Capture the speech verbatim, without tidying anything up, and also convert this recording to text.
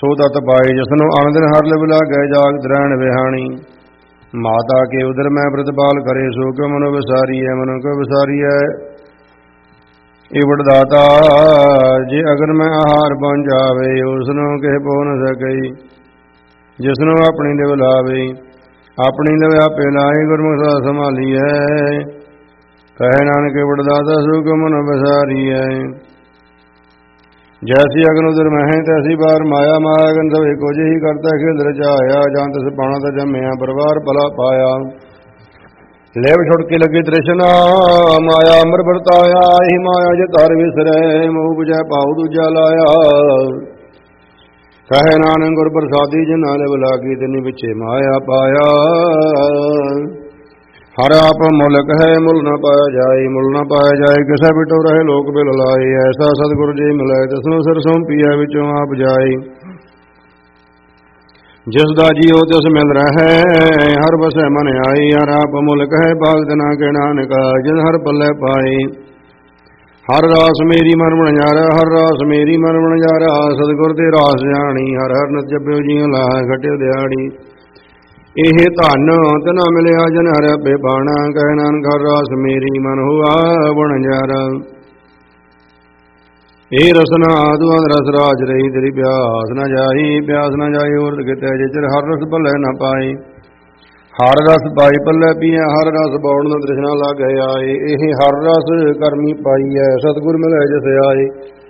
ਸੋ ਤਤ ਪਾਏ ਜਿਸਨੂੰ ਆਨੰਦਨ ਹਰ ਲਿਵ ਲਾਗੈ ਜਾਗਤ ਰਹਿਣ ਵਿਹਾਣੀ। ਮਾਤਾ ਕੇ ਉਦਰ ਮੈਂ ਪ੍ਰਤਪਾਲ ਕਰੇ ਸੋ ਕਿਉ ਮਨੋ ਵਿਸਾਰੀਐ ਮਨੋ ਕਿਉ ਵਿਸਾਰੀਐ। ਏਵੜ ਦਾਤਾ ਜੇ ਅਗਰ ਮੈਂ ਆਹਾਰ ਬਣ ਜਾਵੇ ਉਸਨੂੰ ਕਿਹ ਪੋ ਨ ਸਕਈ। ਜਿਸਨੂੰ ਆਪਣੀ ਲਿਵ ਲਾਵੇ ਆਪਣੀ ਲਿਵ ਆਪੇ ਲਾਏ ਗੁਰਮੁਖ ਸਦਾ ਸੰਭਾਲੀਐ। ਕਹੈ ਨਾਨਕ ਏਵੜ ਦਾਤਾ ਸੋ ਕਿਉ ਮਨੋ ਵਿਸਾਰੀਐ। ਜੈਸੀ ਅਗਨ ਉਦਰ ਮਹਿ ਤੈਸੀ ਬਾਰ ਮਾਇਆ ਮਾਇਆ ਅਗਨ ਸਭ ਏਕੋ ਜਿਹੀ ਕਰਤਾ ਖੇਲ ਰਚਾਇਆ। ਜਾਂ ਤਿਸ ਪਾਣਾ ਤਾਂ ਜੰਮਿਆ ਪਰਿਵਾਰ ਭਲਾ ਪਾਇਆ। ਲਿਵ ਛੁੱਟ ਕੇ ਲੱਗੀ ਤ੍ਰਿਸ਼ਨਾ ਮਾਇਆ ਅਮਰ ਵਰਤਾਇਆ। ਇਹੀ ਮਾਇਆ ਜੇ ਧਰ ਵਿਸਰੈ ਮੋਹ ਬੁਝੈ ਭਾਉ ਦੂਜਾ ਲਾਇਆ। ਕਹੈ ਨਾਨਕ ਗੁਰ ਪ੍ਰਸਾਦੀ ਜਿਨ੍ਹਾਂ ਲਿਵ ਲਾਗੀ ਤਿਨੀ ਵਿਚੇ ਮਾਇਆ ਪਾਇਆ। ਹਰ ਆਪ ਮੁਲਕ ਹੈ ਮੁੱਲ ਨਾ ਪਾਇਆ ਜਾਏ ਮੁੱਲ ਨਾ ਪਾਇਆ ਜਾਏ। ਕਿਸੇ ਬਿਟੋ ਰਹੇ ਲੋਕ ਬਿਲ ਲਾਏ। ਐਸਾ ਸਤਿਗੁਰ ਜੀ ਮਿਲੈ ਤਿਸਨੂੰ ਸਿਰ ਸੌਂਪੀਐ ਵਿੱਚੋਂ ਆਪ ਜਾਏ। ਜਿਸ ਦਾ ਜੀਉ ਤਿਸ ਮਿਲ ਰਹੈ ਹਰ ਵਸੈ ਮਨ ਆਈ। ਹਰ ਆਪ ਮੁਲਕ ਹੈ ਭਾਗਤ ਨਾ ਕੇ ਨਾਨਕਾ ਜਿਨ ਹਰ ਪੱਲੇ ਪਾਏ। ਹਰ ਰਾਸ ਮੇਰੀ ਮਨ ਵਣਜਾਰਾ ਹਰ ਰਾਸ ਮੇਰੀ ਮਨ ਵਣਜਾਰਾ। ਸਤਿਗੁਰ ਦੇ ਰਾਸ ਜਾਣੀ ਹਰ ਹਰ ਨਿਤ ਜਪਿਓ ਜੀਉ ਲਾਹ ਘਟਿਓ ਦਿਹਾੜੀ। ਇਹ ਧਨ ਤਿਨਾ ਮਿਲਿਆ ਜਨ ਹਰਿ ਆਪੇ ਬਾਣਾ। ਕਹਿ ਨਾਨਕ ਹਰ ਰਾਸ ਮੇਰੀ ਮਨ ਹੁਆ ਵਣਜਾਰਾ। ਇਹ ਰਸਨਾ ਆਦੁਆਂ ਰਸ ਰਾਜ ਰਹੀ ਤੇਰੀ ਪਿਆਸ ਨਾ ਜਾਈ ਪਿਆਸ ਨਾ ਜਾਈ। ਹੋਰ ਕਿਤੇ ਜੇ ਚਿਰ ਹਰ ਰਸ ਭੱਲੇ ਨਾ ਪਾਏ। ਹਰ ਰਸ ਪਾਈ ਪੱਲੇ ਪੀਏ ਹਰ ਰਸ ਬੌੜ ਨੂੰ ਤ੍ਰਿਸ਼ਨਾ ਲਾਗੈ ਆਏ। ਇਹ ਹਰ ਰਸ ਕਰਮੀ ਪਾਈਐ ਸਤਿਗੁਰ ਮਿਲੈ ਜਿਸ ਆਏ।